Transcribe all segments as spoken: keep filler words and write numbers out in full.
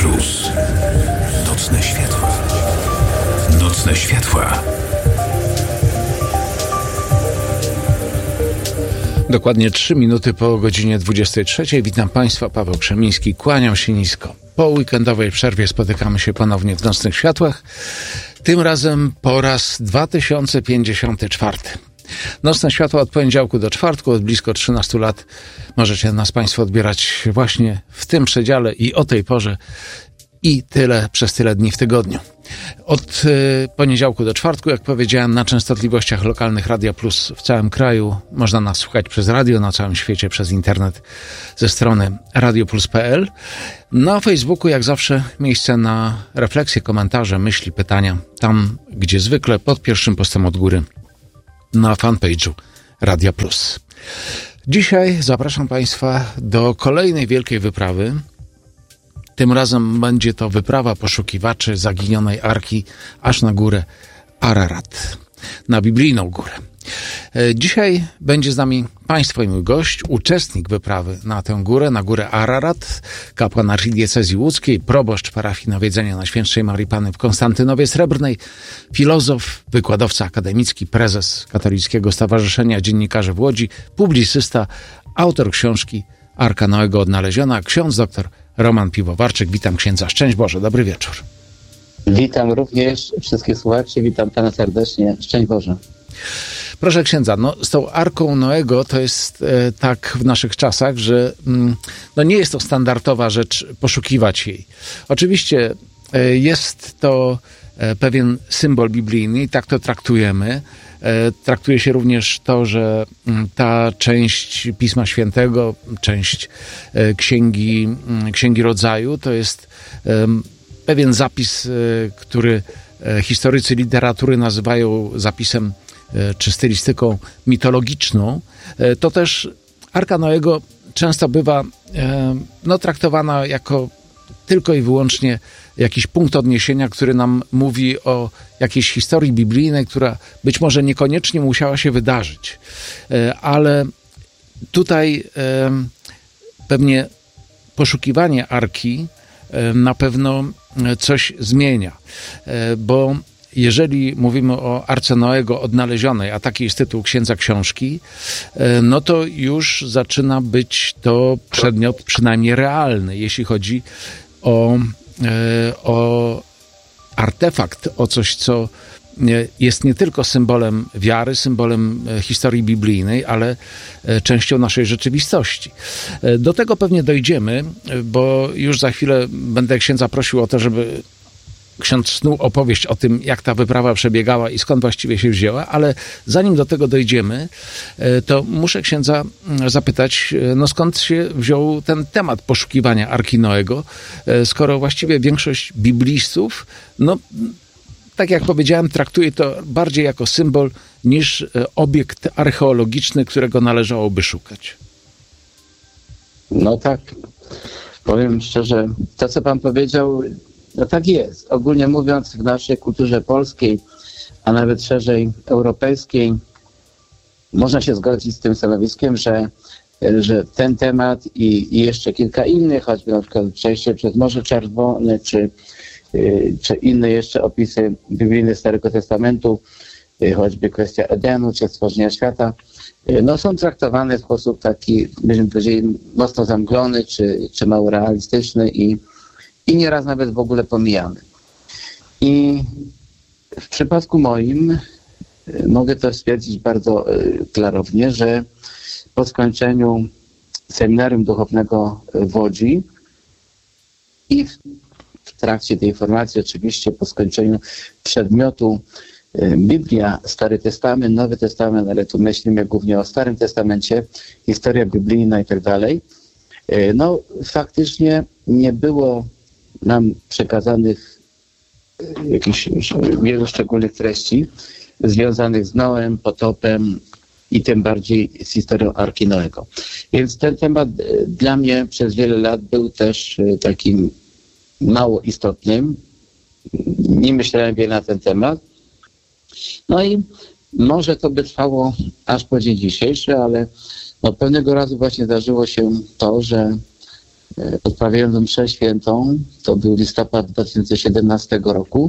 Plus. Nocne światła. Nocne światła. Dokładnie trzy minuty po godzinie dwudziestej trzeciej. Witam Państwa, Paweł Krzemiński, kłaniam się nisko. Po weekendowej przerwie spotykamy się ponownie w Nocnych Światłach. Tym razem po raz dwa tysiące pięćdziesiąty czwarty. Nocne Światła od poniedziałku do czwartku, od blisko trzynastu lat możecie nas Państwo odbierać właśnie w tym przedziale i o tej porze i tyle przez tyle dni w tygodniu. Od y, poniedziałku do czwartku, jak powiedziałem, na częstotliwościach lokalnych Radia Plus w całym kraju. Można nas słuchać przez radio, na całym świecie przez internet ze strony radioplus kropka p l. Na Facebooku, jak zawsze, miejsce na refleksje, komentarze, myśli, pytania. Tam, gdzie zwykle, pod pierwszym postem od góry na fanpage'u Radia Plus. Dzisiaj zapraszam Państwa do kolejnej wielkiej wyprawy. Tym razem będzie to wyprawa poszukiwaczy zaginionej arki aż na górę Ararat, na biblijną górę. Dzisiaj będzie z nami Państwo i mój gość, uczestnik wyprawy na tę górę, na górę Ararat, kapłan archidiecezji łódzkiej, proboszcz parafii Nawiedzenia Najświętszej Marii Panny w Konstantynowie Srebrnej, filozof, wykładowca akademicki, prezes Katolickiego Stowarzyszenia Dziennikarzy w Łodzi, publicysta, autor książki Arka Noego odnaleziona, ksiądz doktor Roman Piwowarczyk. Witam księdza. Szczęść Boże, dobry wieczór. Witam również wszystkich słuchaczy, witam Pana serdecznie. Szczęść Boże. Proszę księdza, no z tą Arką Noego to jest e, tak w naszych czasach, że mm, no nie jest to standardowa rzecz poszukiwać jej. Oczywiście e, jest to e, pewien symbol biblijny i tak to traktujemy. E, traktuje się również to, że m, ta część Pisma Świętego, część e, Księgi, m, Księgi Rodzaju to jest e, pewien zapis, e, który e, historycy literatury nazywają zapisem czy stylistyką mitologiczną. To też Arka Noego często bywa no, traktowana jako tylko i wyłącznie jakiś punkt odniesienia, który nam mówi o jakiejś historii biblijnej, która być może niekoniecznie musiała się wydarzyć. Ale tutaj pewnie poszukiwanie Arki na pewno coś zmienia, bo jeżeli mówimy o Arce Noego odnalezionej, a taki jest tytuł księdza książki, no to już zaczyna być to przedmiot przynajmniej realny, jeśli chodzi o, o artefakt, o coś, co jest nie tylko symbolem wiary, symbolem historii biblijnej, ale częścią naszej rzeczywistości. Do tego pewnie dojdziemy, bo już za chwilę będę księdza prosił o to, żeby ksiądz snuł opowieść o tym, jak ta wyprawa przebiegała i skąd właściwie się wzięła, ale zanim do tego dojdziemy, to muszę księdza zapytać, no skąd się wziął ten temat poszukiwania Arki Noego, skoro właściwie większość biblistów, no tak jak powiedziałem, traktuje to bardziej jako symbol niż obiekt archeologiczny, którego należałoby szukać. No tak, powiem szczerze, to co Pan powiedział, no tak jest. Ogólnie mówiąc, w naszej kulturze polskiej, a nawet szerzej europejskiej, można się zgodzić z tym stanowiskiem, że, że ten temat i, i jeszcze kilka innych, choćby na przykład przejście przez Morze Czerwone, czy, czy inne jeszcze opisy biblijne Starego Testamentu, choćby kwestia Edenu, czy stworzenia świata, no są traktowane w sposób taki, byśmy powiedzieli, mocno zamglony, czy, czy mało realistyczny i I nieraz nawet w ogóle pomijamy. I w przypadku moim mogę to stwierdzić bardzo klarownie, że po skończeniu seminarium duchownego w Łodzi i w trakcie tej formacji, oczywiście po skończeniu przedmiotu Biblia, Stary Testament, Nowy Testament, ale tu myślimy głównie o Starym Testamencie, historia biblijna i tak dalej, no faktycznie nie było nam przekazanych jakichś wielu szczególnych treści związanych z Noem, potopem i tym bardziej z historią Arki Noego. Więc ten temat dla mnie przez wiele lat był też takim mało istotnym. Nie myślałem wiele na ten temat. No i może to by trwało aż po dzień dzisiejszy, ale no pewnego razu właśnie zdarzyło się to, że odprawiając mszę świętą, to był listopad dwa tysiące siedemnastego roku.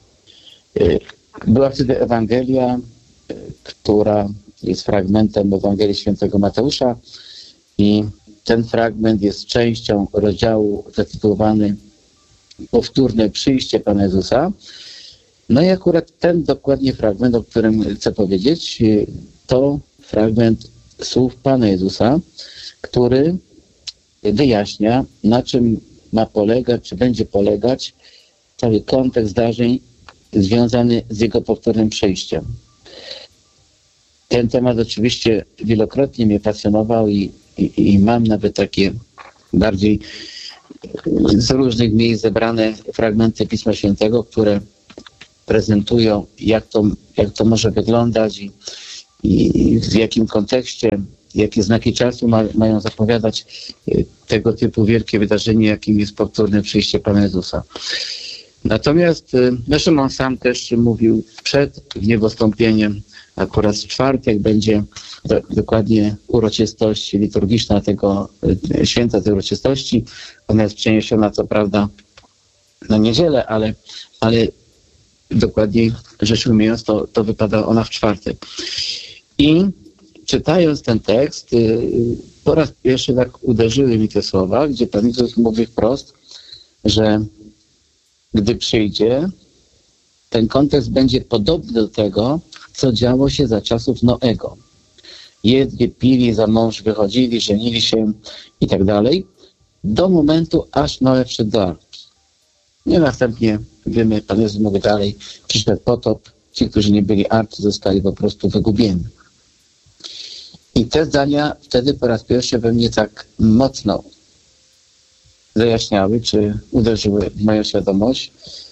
Była wtedy Ewangelia, która jest fragmentem Ewangelii Świętego Mateusza i ten fragment jest częścią rozdziału zatytułowany Powtórne przyjście Pana Jezusa. No i akurat ten dokładnie fragment, o którym chcę powiedzieć, to fragment słów Pana Jezusa, który wyjaśnia, na czym ma polegać, czy będzie polegać cały kontekst zdarzeń związany z Jego powtórnym przyjściem. Ten temat oczywiście wielokrotnie mnie pasjonował i, i, i mam nawet takie bardziej z różnych miejsc zebrane fragmenty Pisma Świętego, które prezentują, jak to, jak to może wyglądać i, i w jakim kontekście, jakie znaki czasu ma, mają zapowiadać tego typu wielkie wydarzenie, jakim jest powtórne przyjście Pana Jezusa. Natomiast no, Szymon sam też mówił przed niebostąpieniem, akurat w czwartek będzie do, dokładnie uroczystość liturgiczna tego święta, tej uroczystości. Ona jest przeniesiona co prawda na niedzielę, ale, ale dokładniej rzecz ujmując, to, to wypada ona w czwartek. I czytając ten tekst, po raz pierwszy tak uderzyły mi te słowa, gdzie Pan Jezus mówi wprost, że gdy przyjdzie, ten kontekst będzie podobny do tego, co działo się za czasów Noego. Jedli, pili, za mąż wychodzili, żenili się i tak dalej, do momentu, aż Noe wszedł do arki. I następnie, wiemy, Pan Jezus mówi dalej, przyszedł potop, ci, którzy nie byli arki, zostali po prostu wygubieni. I te zdania wtedy po raz pierwszy we mnie tak mocno zajaśniały, czy uderzyły w moją świadomość,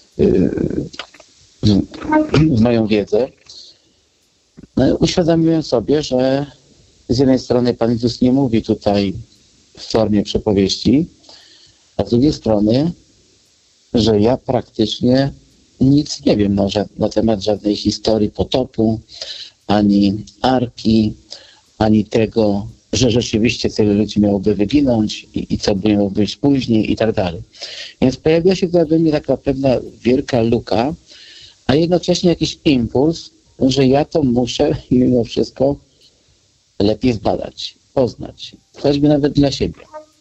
w moją wiedzę. No, uświadomiłem sobie, że z jednej strony Pan Jezus nie mówi tutaj w formie przypowieści, a z drugiej strony, że ja praktycznie nic nie wiem na, na temat żadnej historii potopu, ani arki, ani tego, że rzeczywiście tyle ludzi miałoby wyginąć i, i co by miało być później i tak dalej. Więc pojawia się tutaj we mnie taka pewna wielka luka, a jednocześnie jakiś impuls, że ja to muszę mimo wszystko lepiej zbadać, poznać, choćby nawet dla siebie.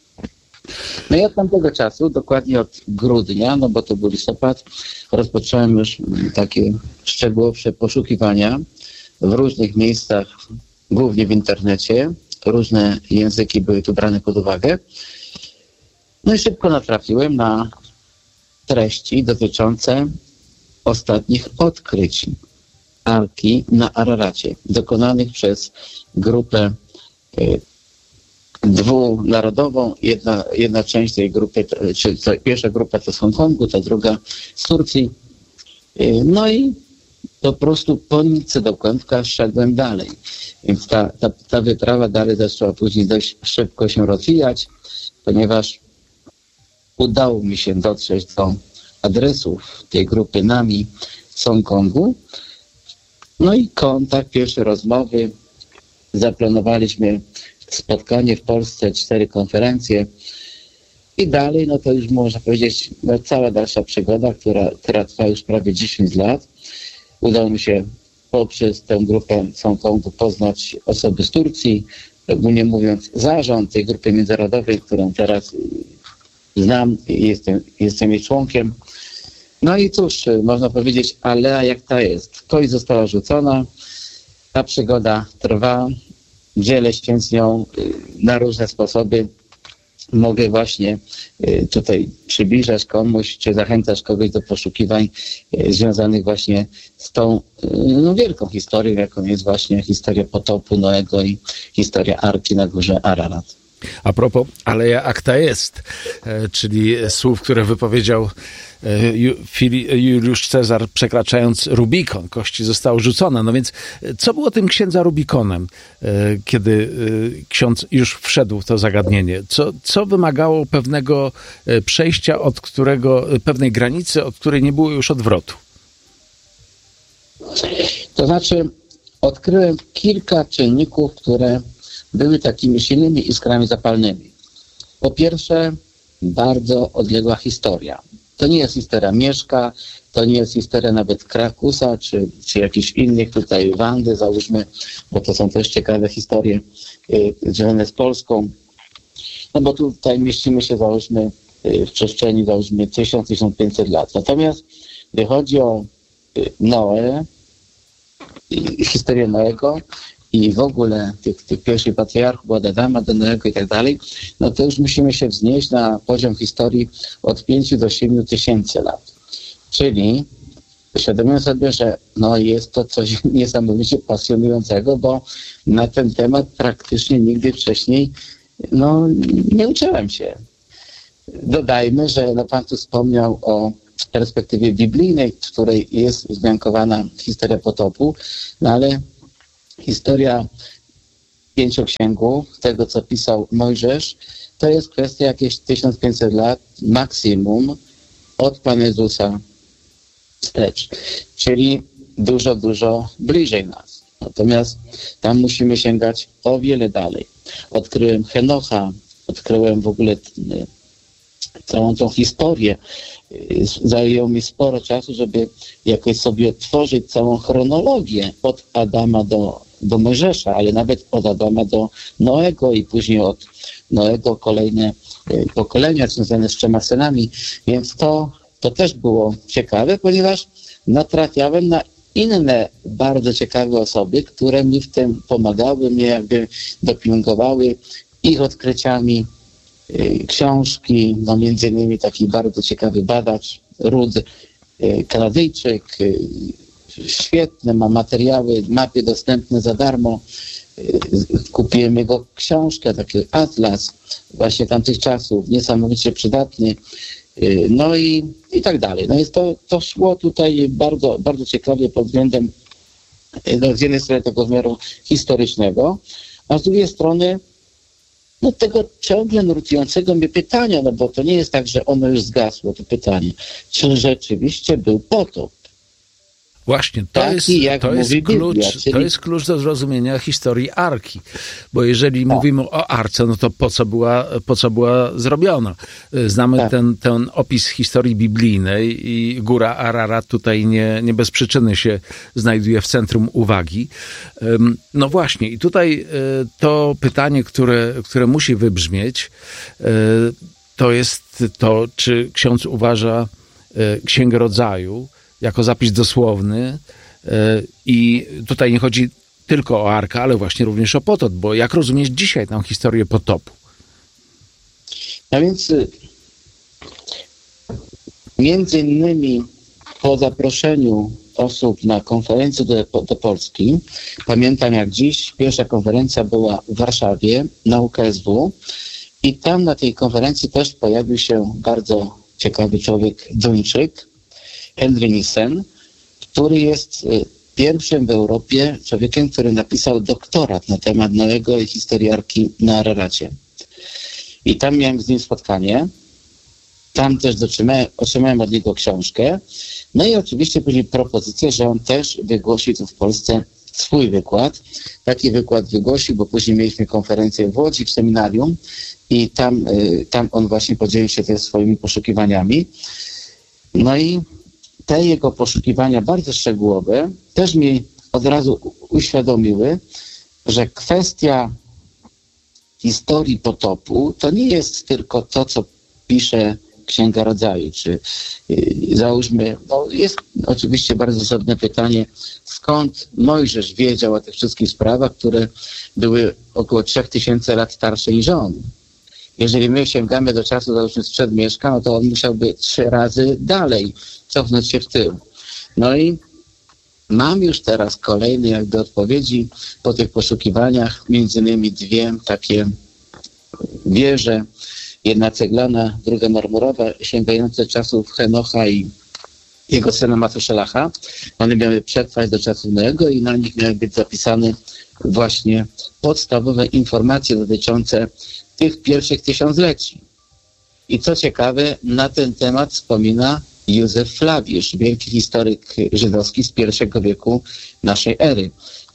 No i od tamtego czasu, dokładnie od grudnia, no bo to był listopad, rozpocząłem już takie szczegółowsze poszukiwania w różnych miejscach, głównie w internecie. Różne języki były tu brane pod uwagę. No i szybko natrafiłem na treści dotyczące ostatnich odkryć arki na Araracie, dokonanych przez grupę y, dwunarodową. Jedna, jedna część tej grupy, czy to, pierwsza grupa to z Hongkongu, ta druga z Turcji. Y, no i po prostu po nitce do kłębka szedłem dalej. Więc ta, ta, ta wyprawa dalej zaczęła później dość szybko się rozwijać, ponieważ udało mi się dotrzeć do adresów tej grupy Nami w Hongkongu. No i kontakt, pierwsze rozmowy. Zaplanowaliśmy spotkanie w Polsce, cztery konferencje. I dalej, no to już można powiedzieć, no, cała dalsza przygoda, która, która trwa już prawie dziesięć lat. Udało mi się poprzez tę grupę z Hongkongu poznać osoby z Turcji, ogólnie mówiąc zarząd tej grupy międzynarodowej, którą teraz znam i jestem, jestem jej członkiem. No i cóż, można powiedzieć, alea jak ta jest. Kość została rzucona, ta przygoda trwa, dzielę się z nią na różne sposoby. Mogę właśnie tutaj przybliżać komuś, czy zachęcać kogoś do poszukiwań związanych właśnie z tą no, wielką historią, jaką jest właśnie historia potopu Noego i historia Arki na górze Ararat. A propos aleja akta jest, czyli słów, które wypowiedział Juliusz Cezar, przekraczając Rubikon. Kości zostały rzucone. No więc co było tym księdza Rubikonem, kiedy ksiądz już wszedł w to zagadnienie? Co, co wymagało pewnego przejścia, od którego, pewnej granicy, od której nie było już odwrotu? To znaczy odkryłem kilka czynników, które były takimi silnymi iskrami zapalnymi. Po pierwsze, bardzo odległa historia. To nie jest historia Mieszka, to nie jest historia nawet Krakusa, czy, czy jakichś innych tutaj Wandy, załóżmy, bo to są też ciekawe historie y, związane z Polską. No bo tutaj mieścimy się, załóżmy, y, w przestrzeni, załóżmy, tysiąc do tysiąc pięćset lat. Natomiast gdy chodzi o y, Noe, y, historię Noego i w ogóle tych, tych pierwszych patriarchów, od Adama do Noego i tak dalej, no to już musimy się wznieść na poziom historii od pięciu do siedmiu tysięcy lat. Czyli świadomiłem sobie, że no jest to coś niesamowicie pasjonującego, bo na ten temat praktycznie nigdy wcześniej no, nie uczyłem się. Dodajmy, że no, Pan tu wspomniał o perspektywie biblijnej, w której jest wzmiankowana historia potopu, no ale historia pięcioksięgu, tego co pisał Mojżesz, to jest kwestia jakieś tysiąc pięćset lat maksimum od Pana Jezusa wstecz, czyli dużo, dużo bliżej nas. Natomiast tam musimy sięgać o wiele dalej. Odkryłem Henocha, odkryłem w ogóle całą tą historię. Zajęło mi sporo czasu, żeby jakoś sobie odtworzyć całą chronologię od Adama do, do Mojżesza, ale nawet od Adama do Noego i później od Noego kolejne pokolenia związane z trzema synami. Więc to, to też było ciekawe, ponieważ natrafiałem na inne bardzo ciekawe osoby, które mi w tym pomagały, mnie jakby dopingowały ich odkryciami. Książki, no między innymi taki bardzo ciekawy badacz, Rud, Kanadyjczyk, świetne, ma materiały, mapy dostępne za darmo. Kupiłem jego książkę, taki atlas właśnie tamtych czasów, niesamowicie przydatny. No i, i tak dalej. No jest to, to szło tutaj bardzo, bardzo ciekawie pod względem no, z jednej strony tego wymiaru historycznego, a z drugiej strony no tego ciągle nurtującego mnie pytania, no bo to nie jest tak, że ono już zgasło, to pytanie, czy rzeczywiście był potop? Właśnie, to, Taki, jest, jak to, jest mówi klucz, Biblia, czyli... to jest klucz do zrozumienia historii Arki. Bo jeżeli tak. mówimy o Arce, no to po co była, po co była zrobiona? Znamy tak. ten, ten opis historii biblijnej i góra Ararat tutaj nie, nie bez przyczyny się znajduje w centrum uwagi. No właśnie, i tutaj to pytanie, które, które musi wybrzmieć, to jest to, czy ksiądz uważa Księgę Rodzaju jako zapis dosłowny i tutaj nie chodzi tylko o Arkę, ale właśnie również o potop, bo jak rozumiesz dzisiaj tę historię potopu? No więc między innymi po zaproszeniu osób na konferencję do, do Polski, pamiętam jak dziś, pierwsza konferencja była w Warszawie na U K S W i tam na tej konferencji też pojawił się bardzo ciekawy człowiek, Duńczyk, Henry Nissen, który jest pierwszym w Europie człowiekiem, który napisał doktorat na temat Noego i historii Arki na Araracie. I tam miałem z nim spotkanie. Tam też dotrzymałem, otrzymałem od niego książkę. No i oczywiście później propozycję, że on też wygłosi tu w Polsce swój wykład. Taki wykład wygłosił, bo później mieliśmy konferencję w Łodzi, w seminarium i tam, tam on właśnie podzielił się też swoimi poszukiwaniami. No i te jego poszukiwania bardzo szczegółowe też mi od razu uświadomiły, że kwestia historii potopu to nie jest tylko to, co pisze Księga Rodzaju, czy yy, załóżmy, no jest oczywiście bardzo osobne pytanie, skąd Mojżesz wiedział o tych wszystkich sprawach, które były około trzech tysięcy lat starsze niż on. Jeżeli my sięgamy do czasu, załóżmy sprzed Mieszka, no to on musiałby trzy razy dalej cofnąć się w tył. No i mam już teraz kolejne jakby odpowiedzi po tych poszukiwaniach, między innymi dwie takie wieże, jedna ceglana, druga marmurowa, sięgające czasów Henocha i jego syna Matuszelacha. One miały przetrwać do czasów Noego i na nich miały być zapisane właśnie podstawowe informacje dotyczące tych pierwszych tysiącleci. I co ciekawe, na ten temat wspomina Józef Flawiusz, wielki historyk żydowski z pierwszego wieku naszej ery.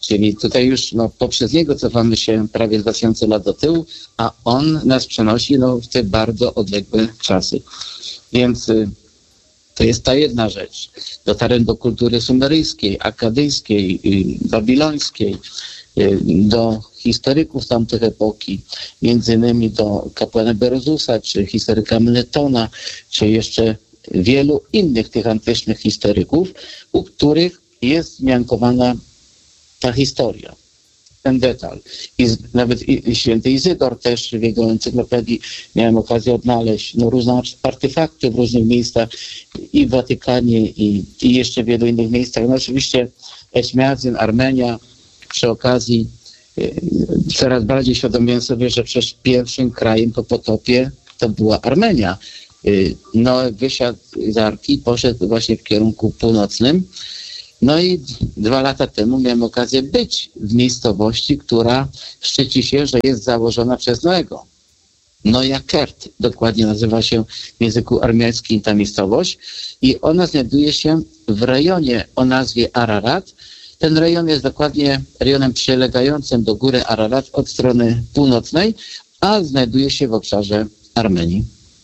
Czyli tutaj już no, poprzez niego cofamy się prawie dwa tysiące lat do tyłu, a on nas przenosi no, w te bardzo odległe czasy. Więc y, to jest ta jedna rzecz. Dotarłem do kultury sumeryjskiej, akadyjskiej, y, babilońskiej, y, do historyków tamtych epoki, między innymi do kapłana Berozusa, czy historyka Mletona, czy jeszcze wielu innych tych antycznych historyków, u których jest zmiankowana ta historia, ten detal. I z, nawet i, i święty Izydor też w jego encyklopedii miałem okazję odnaleźć no, różne artefakty w różnych miejscach i w Watykanie i, i jeszcze w wielu innych miejscach. No oczywiście Eśmiadzyn, Armenia, przy okazji y, coraz bardziej świadomiłem sobie, że przecież pierwszym krajem po potopie to była Armenia. Y, no wysiadł z Arki i poszedł właśnie w kierunku północnym. No i dwa lata temu miałem okazję być w miejscowości, która szczyci się, że jest założona przez Noego. Noja Kert, dokładnie nazywa się w języku armiańskim ta miejscowość i ona znajduje się w rejonie o nazwie Ararat. Ten rejon jest dokładnie rejonem przylegającym do góry Ararat od strony północnej, a znajduje się w obszarze Armenii.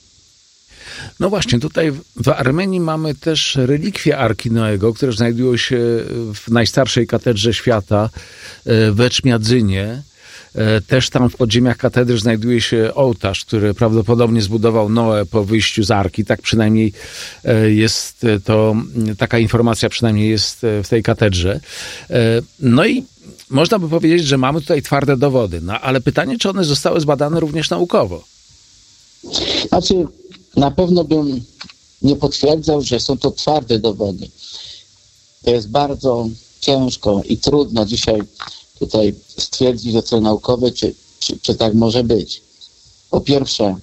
No właśnie, tutaj w Armenii mamy też relikwie Arki Noego, które znajdują się w najstarszej katedrze świata w Eczmiadzynie. Też tam w podziemiach katedry znajduje się ołtarz, który prawdopodobnie zbudował Noe po wyjściu z Arki. Tak przynajmniej jest to, taka informacja przynajmniej jest w tej katedrze. No i można by powiedzieć, że mamy tutaj twarde dowody. No ale pytanie, czy one zostały zbadane również naukowo? Znaczy, na pewno bym nie potwierdzał, że są to twarde dowody. To jest bardzo ciężko i trudno dzisiaj tutaj stwierdzić od strony naukowej, czy, czy, czy tak może być. Po pierwsze,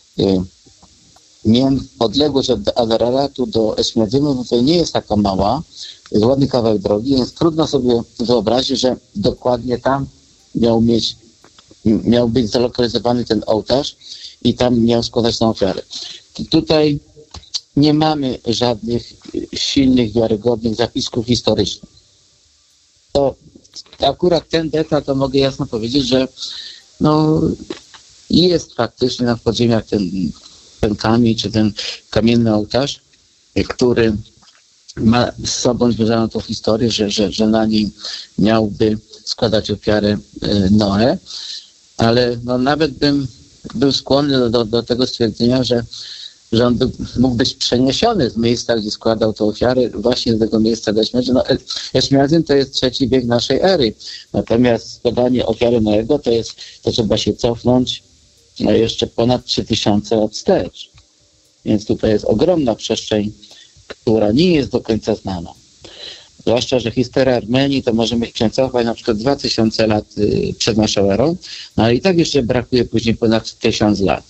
y, odległość od Adaratu do Eśmiadzynu to nie jest taka mała, jest ładny kawałek drogi, więc trudno sobie wyobrazić, że dokładnie tam miał mieć, miał być zalokalizowany ten ołtarz i tam miał składać na ofiarę. Tutaj nie mamy żadnych silnych, wiarygodnych zapisków historycznych. To akurat ten detal, to mogę jasno powiedzieć, że no, jest faktycznie na podziemiach ten, ten kamień, czy ten kamienny ołtarz, który ma z sobą związaną tą historię, że, że, że na nim miałby składać ofiarę Noe, ale no, nawet bym był skłonny do, do, do tego stwierdzenia, że, że on by, mógł być przeniesiony z miejsca, gdzie składał tę ofiarę, właśnie z tego miejsca do Eśmiadzyn. No, Eśmiadzyn to jest trzeci wiek naszej ery, natomiast składanie ofiary Noego to jest, to trzeba się cofnąć no, jeszcze ponad trzy tysiące lat wstecz. Więc tutaj jest ogromna przestrzeń, która nie jest do końca znana. Zwłaszcza, że historia Armenii to możemy się cofać na przykład dwa tysiące lat y, przed naszą erą, no ale i tak jeszcze brakuje później ponad tysiąc lat.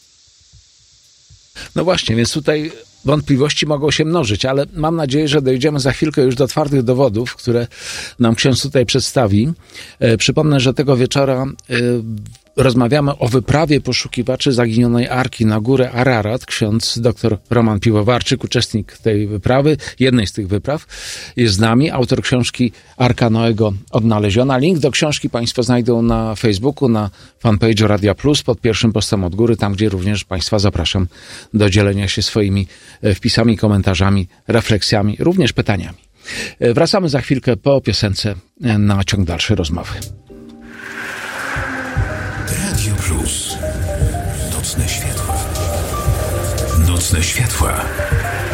No właśnie, więc tutaj wątpliwości mogą się mnożyć, ale mam nadzieję, że dojdziemy za chwilkę już do twardych dowodów, które nam ksiądz tutaj przedstawi. E, przypomnę, że tego wieczora e, rozmawiamy o wyprawie poszukiwaczy zaginionej Arki na górę Ararat. Ksiądz dr Roman Piwowarczyk, uczestnik tej wyprawy, jednej z tych wypraw, jest z nami. Autor książki Arka Noego odnaleziona. Link do książki Państwo znajdą na Facebooku, na fanpage'u Radia Plus, pod pierwszym postem od góry, tam gdzie również Państwa zapraszam do dzielenia się swoimi wpisami, komentarzami, refleksjami, również pytaniami. Wracamy za chwilkę po piosence na ciąg dalszej rozmowy. Radio Plus. Nocne światła. Nocne światła.